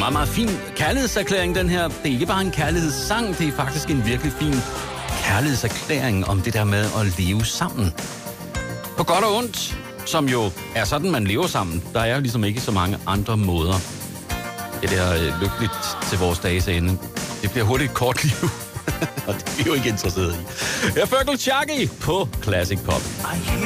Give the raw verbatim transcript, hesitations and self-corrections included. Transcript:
meget, meget fin kærlighedserklæring, den her. Det er ikke bare en kærlighedssang, det er faktisk en virkelig fin kærlighedserklæring om det der med at leve sammen. På godt og ondt, som jo er sådan, man lever sammen. Der er ligesom ikke så mange andre måder. Det er øh, lykkeligt til vores dages ende. Det bliver hurtigt et kort liv, og det er vi jo ikke interesseret i. Jeg er Fergal Shaggy på Classic Pop.